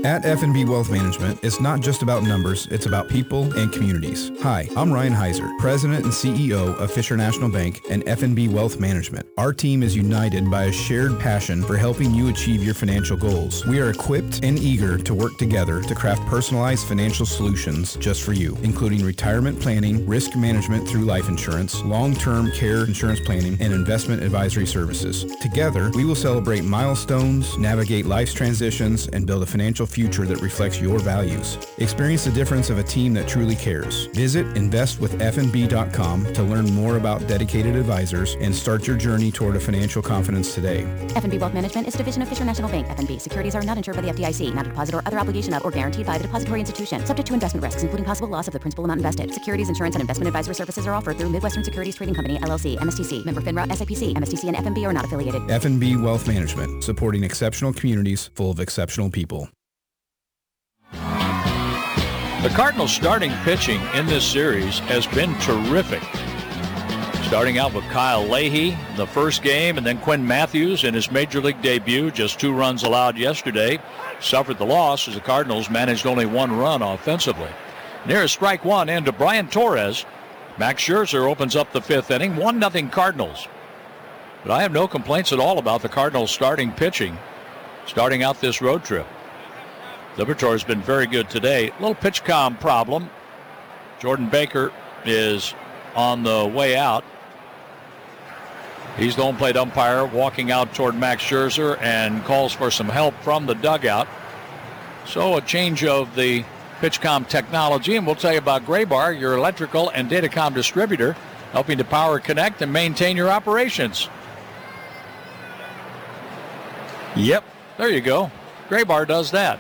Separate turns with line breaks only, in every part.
At F&B Wealth Management, it's not just about numbers, it's about people and communities. Hi, I'm Ryan Heiser, President and CEO of Fisher National Bank and F&B Wealth Management. Our team is united by a shared passion for helping you achieve your financial goals. We are equipped and eager to work together to craft personalized financial solutions just for you, including retirement planning, risk management through life insurance, long-term care insurance planning, and investment advisory services. Together, we will celebrate milestones, navigate life's transitions, and build a financial future that reflects your values. Experience the difference of a team that truly cares. Visit investwithfnb.com to learn more about dedicated advisors and start your journey toward a financial confidence today.
F&B Wealth Management is a division of Fisher National Bank. F&B securities are not insured by the FDIC, not a deposit or other obligation of or guaranteed by the depository institution, subject to investment risks, including possible loss of the principal amount invested. Securities, insurance, and investment advisory services are offered through Midwestern Securities Trading Company, LLC, MSTC, member FINRA, SIPC. MSTC and F&B are not affiliated.
F&B Wealth Management, supporting exceptional communities full of exceptional people.
The Cardinals' starting pitching in this series has been terrific. Starting out with Kyle Leahy the first game, and then Quinn Matthews in his major league debut, just 2 runs allowed yesterday, suffered the loss as the Cardinals managed only 1 run offensively. Near strike one into Brian Torres. Max Scherzer opens up the 5th inning, 1-0 Cardinals. But I have no complaints at all about the Cardinals' starting pitching starting out this road trip. Liberatore has been very good today. Little pitch comm problem. Jordan Baker is on the way out. He's the home plate umpire walking out toward Max Scherzer and calls for some help from the dugout. So a change of the PitchCom technology, and we'll tell you about Graybar, your electrical and datacom distributor, helping to power, connect, and maintain your operations. Yep, there you go. Graybar does that.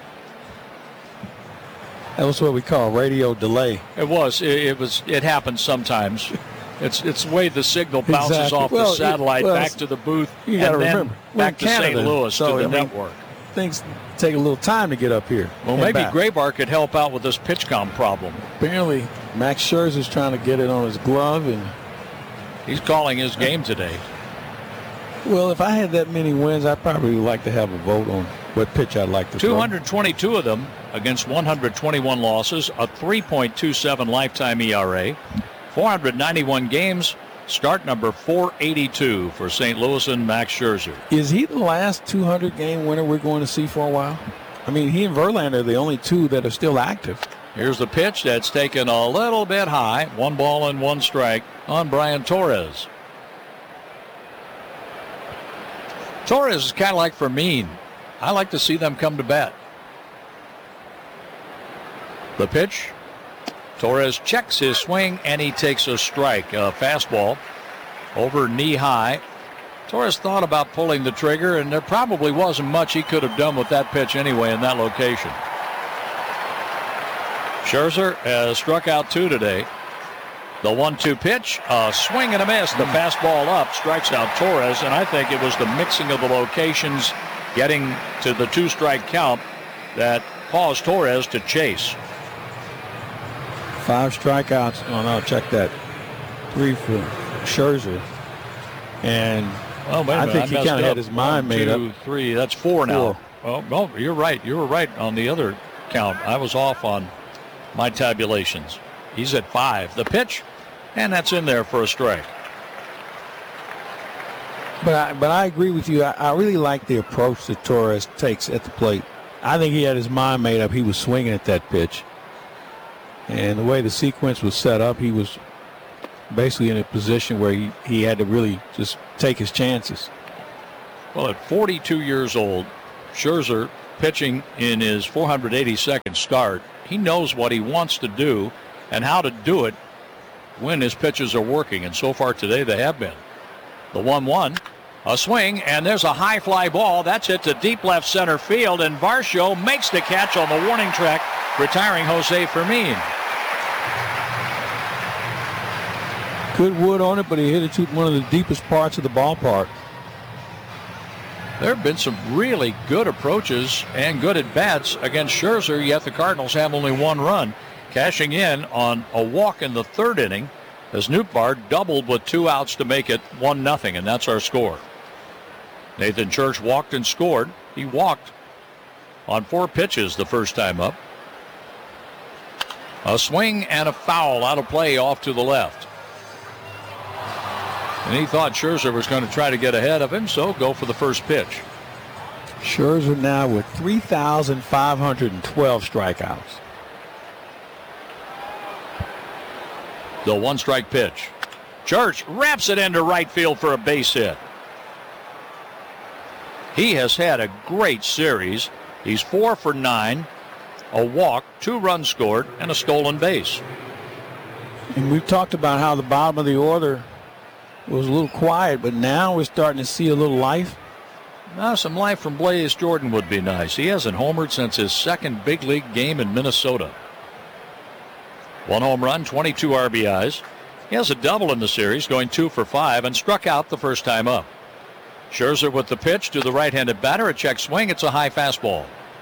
That was what we call radio delay.
It was. It happens sometimes. It's the way the signal bounces off the satellite back to the booth,
you got to remember,
back to St. Louis to the network.
Things take a little time to get up here.
Well, maybe Graybar could help out with this PitchCom problem.
Apparently, Max Scherzer's trying to get it on his glove, and
he's calling his game today.
Well, if I had that many wins, I'd probably like to have a vote on what pitch I'd like to throw.
222 of them against 121 losses, a 3.27 lifetime ERA, 491 games, start number 482 for St. Louis and Max Scherzer.
Is he the last 200-game winner we're going to see for a while? I mean, he and Verlander are the only 2 that are still active.
Here's the pitch that's taken a little bit high. 1 ball and 1 strike on Brian Torres. Torres is kind of like Fermin. I like to see them come to bat. The pitch. Torres checks his swing, and he takes a strike. A fastball over knee high. Torres thought about pulling the trigger, and there probably wasn't much he could have done with that pitch anyway in that location. Scherzer has struck out 2 today. The 1-2 pitch, a swing and a miss. The fastball up strikes out Torres, and I think it was the mixing of the locations getting to the 2-strike count that caused Torres to chase.
5 strikeouts. Oh, no, check that. 3 for Scherzer. And I think he kind of had his mind made up.
1, 2, 3. That's 4 now. Oh, no, you're right. You were right on the other count. I was off on my tabulations. He's at 5. The pitch, and that's in there for a strike.
But I agree with you. I really like the approach that Torres takes at the plate. I think he had his mind made up. He was swinging at that pitch. And the way the sequence was set up, he was basically in a position where he had to really just take his chances.
Well, at 42 years old, Scherzer pitching in his 482nd start, he knows what he wants to do and how to do it when his pitches are working. And so far today, they have been. The 1-1, a swing, and there's a high fly ball. That's hit to deep left center field, and Varsho makes the catch on the warning track, retiring Jose Fermin.
Good wood on it, but he hit it to one of the deepest parts of the ballpark.
There have been some really good approaches and good at-bats against Scherzer, yet the Cardinals have only 1 run, cashing in on a walk in the 3rd inning as Nootbaar doubled with 2 outs to make it 1-0, and that's our score. Nathan Church walked and scored. He walked on 4 pitches the first time up. A swing and a foul out of play off to the left. And he thought Scherzer was going to try to get ahead of him, so go for the first pitch.
Scherzer now with 3,512 strikeouts.
The 1-strike pitch. Church wraps it into right field for a base hit. He has had a great series. He's 4 for 9, a walk, 2 runs scored, and a stolen base.
And we've talked about how the bottom of the order was a little quiet, but now we're starting to see a little life.
Now, some life from Blaze Jordan would be nice. He hasn't homered since his second big league game in Minnesota. 1 home run, 22 RBIs. He has a double in the series, going 2 for 5, and struck out the first time up. Scherzer with the pitch to the right-handed batter. A check swing. It's a high fastball.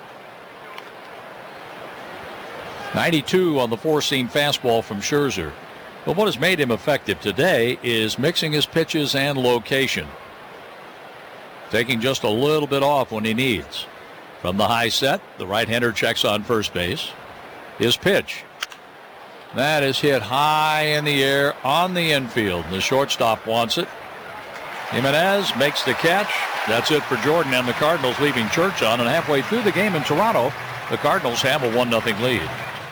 92 on the 4-seam fastball from Scherzer. But what has made him effective today is mixing his pitches and location. Taking just a little bit off when he needs. From the high set, the right-hander checks on first base. His pitch. That is hit high in the air on the infield. The shortstop wants it. Jimenez makes the catch. That's it for Jordan and the Cardinals, leaving Church on. And halfway through the game in Toronto, the Cardinals have a 1-0 lead.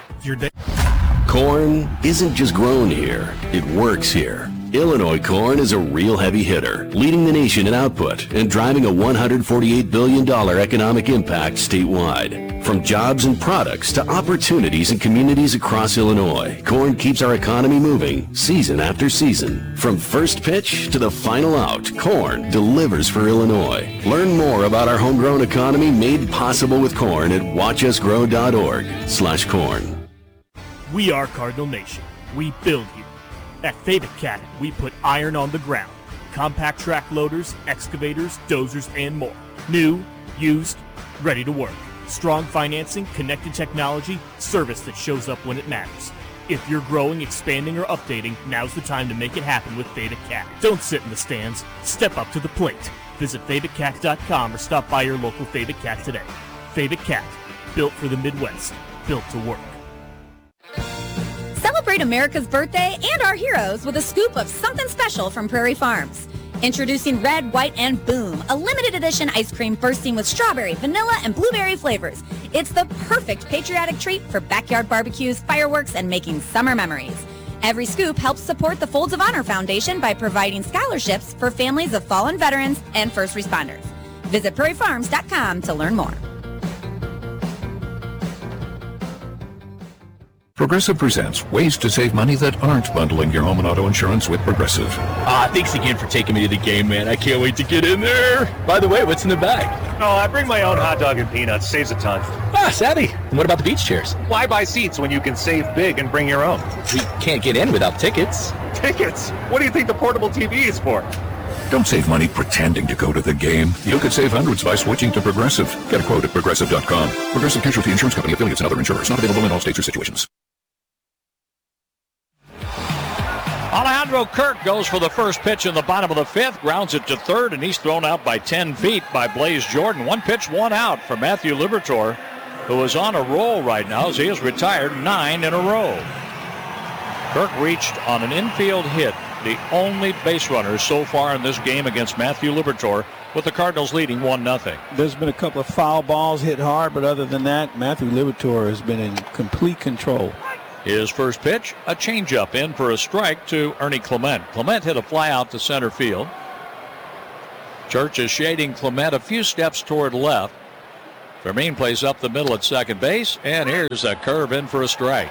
Corn isn't just grown here, it works here. Illinois corn is a real heavy hitter, leading the nation in output and driving a $148 billion economic impact statewide. From jobs and products to opportunities in communities across Illinois, corn keeps our economy moving season after season. From first pitch to the final out, corn delivers for Illinois. Learn more about our homegrown economy made possible with corn at watchusgrow.org/corn.
We are Cardinal Nation. We build here. At Fabic Cat, we put iron on the ground. Compact track loaders, excavators, dozers, and more. New, used, ready to work. Strong financing, connected technology, service that shows up when it matters. If you're growing, expanding, or updating, now's the time to make it happen with Fabic Cat. Don't sit in the stands. Step up to the plate. Visit FabicCat.com or stop by your local Fabic Cat today. Fabic Cat, built for the Midwest, built to work.
Celebrate America's birthday and our heroes with a scoop of something special from Prairie Farms. Introducing Red, White, and Boom, a limited edition ice cream bursting with strawberry, vanilla, and blueberry flavors. It's the perfect patriotic treat for backyard barbecues, fireworks, and making summer memories. Every scoop helps support the Folds of Honor Foundation by providing scholarships for families of fallen veterans and first responders. Visit prairiefarms.com to learn more.
Progressive presents ways to save money that aren't bundling your home and auto insurance with Progressive.
Thanks again for taking me to the game, man. I can't wait to get in there. By the way, what's in the bag?
Oh, I bring my own hot dog and peanuts. Saves a ton.
Savvy. And what about the beach chairs?
Why buy seats when you can save big and bring your own?
We can't get in without tickets.
Tickets? What do you think the portable TV is for?
Don't save money pretending to go to the game. You could save hundreds by switching to Progressive. Get a quote at Progressive.com. Progressive Casualty Insurance Company, affiliates, and other insurers. Not available in all states or situations.
Alejandro Kirk goes for the first pitch in the bottom of the 5th, grounds it to third, and he's thrown out by 10 feet by Blaze Jordan. 1 pitch, 1 out for Matthew Liberatore, who is on a roll right now as he has retired 9 in a row. Kirk reached on an infield hit, the only base runner so far in this game against Matthew Liberatore, with the Cardinals leading 1-0.
There's been a couple of foul balls hit hard, but other than that, Matthew Liberatore has been in complete control.
His first pitch, a changeup in for a strike to Ernie Clement. Clement hit a fly out to center field. Church is shading Clement a few steps toward left. Fermin plays up the middle at second base, and here's a curve in for a strike.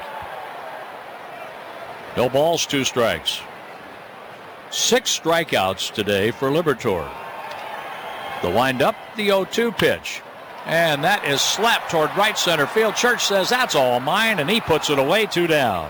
No balls, 2 strikes. 6 strikeouts today for Liberatore. The windup, the 0-2 pitch. And that is slapped toward right center field. Church says that's all mine, and he puts it away, 2 down.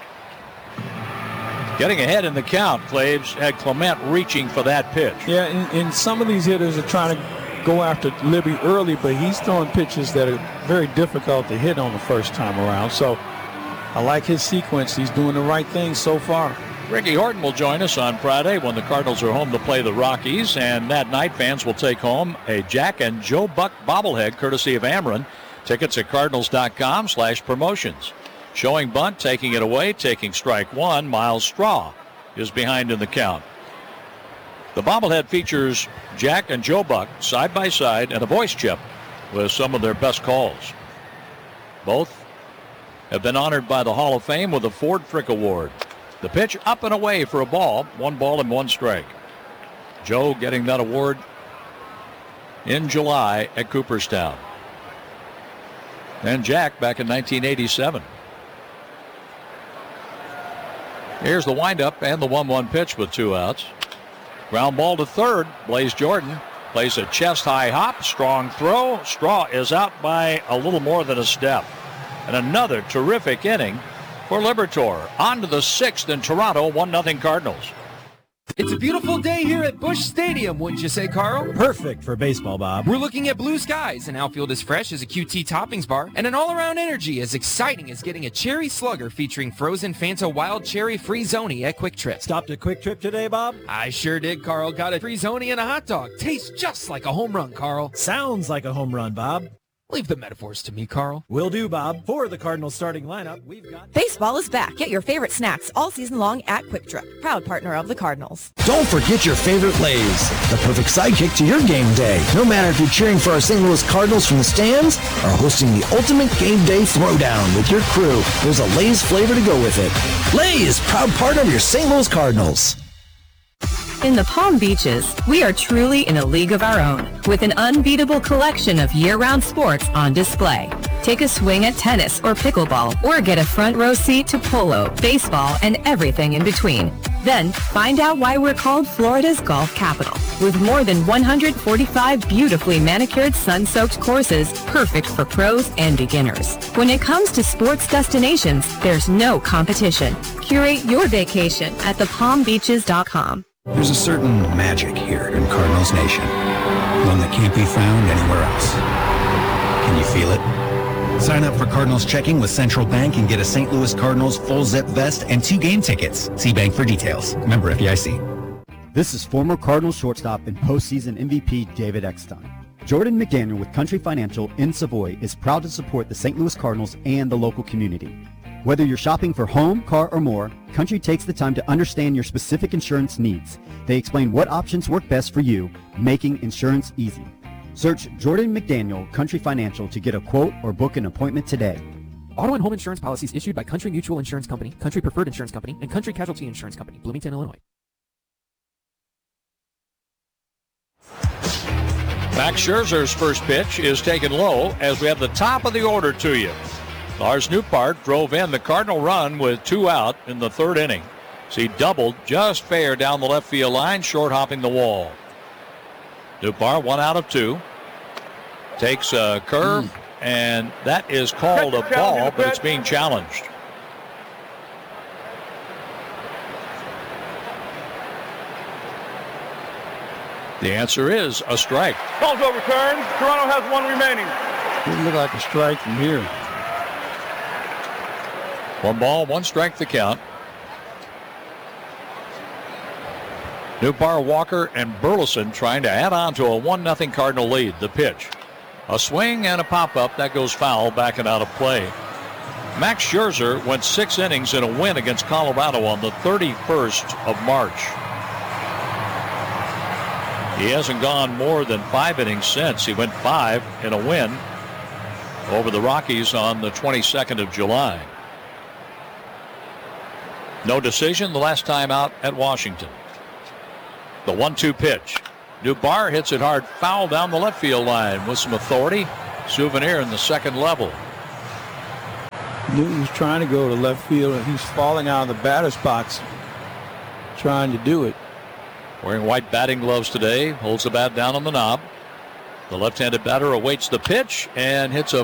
Getting ahead in the count, Claves had Clement reaching for that pitch.
Yeah, and some of these hitters are trying to go after Libby early, but he's throwing pitches that are very difficult to hit on the first time around. So I like his sequence. He's doing the right thing so far.
Ricky Horton will join us on Friday when the Cardinals are home to play the Rockies. And that night, fans will take home a Jack and Joe Buck bobblehead courtesy of Ameren. Tickets at cardinals.com/promotions. Showing bunt, taking it away, taking strike one. Miles Straw is behind in the count. The bobblehead features Jack and Joe Buck side by side and a voice chip with some of their best calls. Both have been honored by the Hall of Fame with the Ford Frick Award. The pitch up and away for a ball, 1 ball and 1 strike. Joe getting that award in July at Cooperstown. And Jack back in 1987. Here's the windup and the 1-1 pitch with 2 outs. Ground ball to third. Blaze Jordan plays a chest-high hop. Strong throw. Straw is out by a little more than a step. And another terrific inning for Liberatore. On to the 6th in Toronto, 1-0 Cardinals.
It's a beautiful day here at Busch Stadium, wouldn't you say, Carl?
Perfect for baseball, Bob.
We're looking at blue skies, an outfield as fresh as a QT toppings bar, and an all-around energy as exciting as getting a cherry slugger featuring frozen Fanta Wild Cherry Free-Zoni at Quick Trip.
Stopped at Quick Trip today, Bob?
I sure did, Carl. Got a Free-Zoni and a hot dog. Tastes just like a home run, Carl.
Sounds like a home run, Bob.
Leave the metaphors to me, Carl.
Will do, Bob. For the Cardinals starting lineup, we've got...
Baseball is back. Get your favorite snacks all season long at Quick Trip, proud partner of the Cardinals.
Don't forget your favorite Lay's, the perfect sidekick to your game day. No matter if you're cheering for our St. Louis Cardinals from the stands or hosting the ultimate game day throwdown with your crew, there's a Lay's flavor to go with it. Lay's, proud partner of your St. Louis Cardinals.
In the Palm Beaches, we are truly in a league of our own, with an unbeatable collection of year-round sports on display. Take a swing at tennis or pickleball, or get a front row seat to polo, baseball, and everything in between. Then, find out why we're called Florida's golf capital, with more than 145 beautifully manicured sun-soaked courses, perfect for pros and beginners. When it comes to sports destinations, there's no competition. Curate your vacation at thepalmbeaches.com.
There's a certain magic here in Cardinals Nation, one that can't be found anywhere else. Can you feel it? Sign up for Cardinals Checking with Central Bank and get a St. Louis Cardinals full zip vest and 2 game tickets. See Bank for details. Member FDIC.
This is former Cardinals shortstop and postseason MVP David Eckstein. Jordan McDaniel with Country Financial in Savoy is proud to support the St. Louis Cardinals and the local community. Whether you're shopping for home, car, or more, Country takes the time to understand your specific insurance needs. They explain what options work best for you, making insurance easy. Search Jordan McDaniel Country Financial to get a quote or book an appointment today.
Auto and home insurance policies issued by Country Mutual Insurance Company, Country Preferred Insurance Company, and Country Casualty Insurance Company, Bloomington, Illinois.
Max Scherzer's first pitch is taken low as we have the top of the order to you. Lars Nootbaar drove in the Cardinal run with 2 out in the 3rd inning. So he doubled just fair down the left field line, short hopping the wall. Nootbaar 1 out of 2. Takes a curve, and that is called a ball, but it's being challenged. The answer is a strike.
Ball's overturned. Toronto has 1 remaining.
Didn't look like a strike from here.
1 ball, 1 strike the count. Nootbaar, Walker, and Burleson trying to add on to a 1-0 Cardinal lead. The pitch. A swing and a pop-up. That goes foul, back and out of play. Max Scherzer went 6 innings in a win against Colorado on the 31st of March. He hasn't gone more than 5 innings since. He went 5 in a win over the Rockies on the 22nd of July. No decision the last time out at Washington. The 1-2 pitch. Nootbaar hits it hard, foul down the left field line with some authority. Souvenir in the 2nd level.
Newton's trying to go to left field, and he's falling out of the batter's box trying to do it.
Wearing white batting gloves today, holds the bat down on the knob. The left-handed batter awaits the pitch and hits a